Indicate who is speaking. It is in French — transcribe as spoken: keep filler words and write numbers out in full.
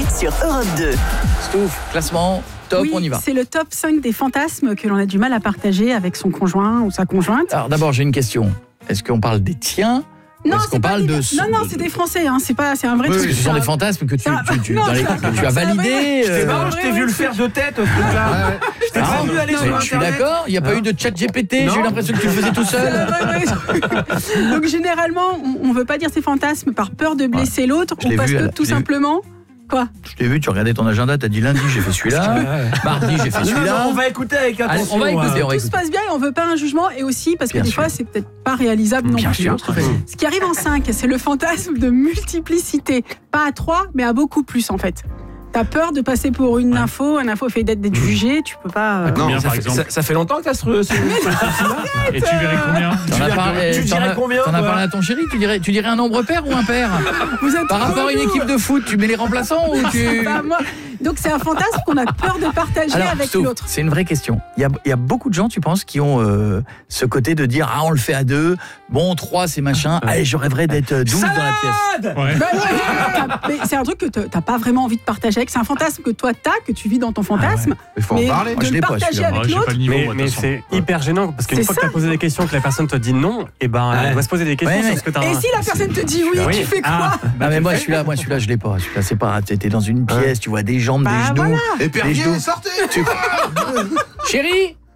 Speaker 1: sur Europe deux.
Speaker 2: Stouff, classement, top,
Speaker 3: oui,
Speaker 2: on y va.
Speaker 3: C'est le top cinq des fantasmes que l'on a du mal à partager avec son conjoint ou sa conjointe.
Speaker 2: Alors d'abord, j'ai une question. Est-ce qu'on parle des tiens ou
Speaker 3: Non,
Speaker 2: est-ce
Speaker 3: c'est
Speaker 2: qu'on
Speaker 3: pas
Speaker 2: parle
Speaker 3: des...
Speaker 2: de...
Speaker 3: non, non, c'est des Français, hein. c'est, pas... c'est un vrai
Speaker 2: Oui,
Speaker 3: truc.
Speaker 2: ce sont
Speaker 3: ça.
Speaker 2: des fantasmes que tu,
Speaker 3: Ça-
Speaker 2: tu, tu,
Speaker 3: non,
Speaker 2: dans les-
Speaker 3: ça-
Speaker 2: que tu as
Speaker 3: ça-
Speaker 2: validés.
Speaker 3: ça-
Speaker 2: euh,
Speaker 4: C'est marrant, je t'ai vu le faire de tête, ce truc-là. Je t'ai pas vu aller
Speaker 2: mais
Speaker 4: sur
Speaker 2: je suis
Speaker 4: Internet.
Speaker 2: d'accord, il n'y a pas eu de chat G P T,
Speaker 4: Non.
Speaker 2: j'ai eu l'impression que tu le faisais tout
Speaker 3: C'est
Speaker 2: seul.
Speaker 3: un vrai truc. Donc généralement, on ne veut pas dire ses fantasmes par peur de blesser l'autre
Speaker 2: Je
Speaker 3: ou
Speaker 2: l'ai
Speaker 3: parce
Speaker 2: vu,
Speaker 3: que
Speaker 2: elle-
Speaker 3: tout
Speaker 2: je l'ai vu.
Speaker 3: simplement... Quoi ?
Speaker 2: Je t'ai vu, tu regardais ton agenda, t'as dit lundi j'ai fait celui-là, mardi j'ai fait
Speaker 4: Non, non,
Speaker 2: celui-là.
Speaker 4: on va écouter avec
Speaker 2: Allez,
Speaker 4: attention.
Speaker 2: on va écouter, on va
Speaker 3: Tout se
Speaker 2: écouter.
Speaker 3: passe bien et on veut pas un jugement, et aussi parce que
Speaker 2: Bien
Speaker 3: des
Speaker 2: sûr.
Speaker 3: fois c'est peut-être pas réalisable non
Speaker 2: Bien
Speaker 3: plus.
Speaker 2: sûr,
Speaker 3: hein.
Speaker 2: tout à fait.
Speaker 3: Ce qui arrive en cinq, c'est le fantasme de multiplicité. Pas à trois, mais à beaucoup plus en fait. T'as peur de passer pour une info, un info fait d'être d'être jugé, tu peux pas. euh,
Speaker 4: Non,
Speaker 5: Combien,
Speaker 4: ça,
Speaker 5: par
Speaker 4: fait,
Speaker 5: exemple
Speaker 4: ça, ça fait longtemps que t'as ce ce-
Speaker 5: Et tu verrais combien?
Speaker 2: T'en as parlé,
Speaker 4: tu
Speaker 2: t'en
Speaker 4: dirais
Speaker 2: as-
Speaker 4: combien,
Speaker 2: t'en as
Speaker 4: toi
Speaker 2: parlé à ton chéri, tu dirais, tu dirais un nombre pair ou un père?
Speaker 3: Vous êtes
Speaker 2: Par rapport à une
Speaker 3: relous.
Speaker 2: équipe de foot, tu mets les remplaçants ou tu...
Speaker 3: Bah, moi- Donc c'est un fantasme qu'on a peur de partager
Speaker 2: Alors,
Speaker 3: avec
Speaker 2: Stouff,
Speaker 3: l'autre.
Speaker 2: c'est une vraie question. Il y a, il y a beaucoup de gens, tu penses, qui ont euh, ce côté de dire ah on le fait à deux, bon trois c'est machin, allez je rêverais d'être douze dans la pièce.
Speaker 5: Ouais.
Speaker 3: Bah, ouais, t'as- mais c'est un truc que t'as t'as pas vraiment envie de partager avec. C'est un fantasme que toi t'as, que tu vis dans ton fantasme.
Speaker 6: Il faut
Speaker 3: mais
Speaker 6: en parler.
Speaker 3: de
Speaker 2: Moi, je
Speaker 3: le
Speaker 2: l'ai pas,
Speaker 3: partager
Speaker 2: celui-là.
Speaker 3: avec
Speaker 5: Ouais, j'ai
Speaker 3: l'autre.
Speaker 5: pas le niveau,
Speaker 7: Mais,
Speaker 5: moi, de
Speaker 7: mais
Speaker 5: toute façon.
Speaker 7: c'est hyper gênant parce qu'une
Speaker 3: C'est
Speaker 7: fois que
Speaker 3: ça.
Speaker 7: tu as posé des questions, que la personne te dit non, et ben
Speaker 4: Ouais.
Speaker 7: elle doit se poser des questions
Speaker 2: Ouais,
Speaker 7: sur
Speaker 2: mais-
Speaker 7: ce que tu as.
Speaker 3: Et si la personne te dit oui,
Speaker 7: Oui.
Speaker 3: tu fais quoi?
Speaker 7: Ah,
Speaker 2: Ah mais moi celui-là, moi celui-là je l'ai pas. Celui-là c'est pas. T'es dans une pièce, tu vois des jambes,
Speaker 3: Bah,
Speaker 2: des genoux.
Speaker 6: Et
Speaker 2: Des
Speaker 6: Perrier,
Speaker 2: genoux.
Speaker 6: sortez.
Speaker 2: Chérie,